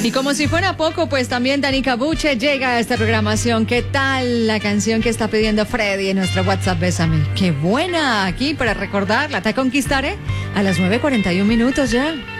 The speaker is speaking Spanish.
Y como si fuera poco, pues también Danica Buche llega a esta programación. ¿Qué tal la canción que está pidiendo Freddy en nuestro WhatsApp? Bésame. ¡Qué buena! Aquí para recordarla. Te conquistaré a las 9:41 ya.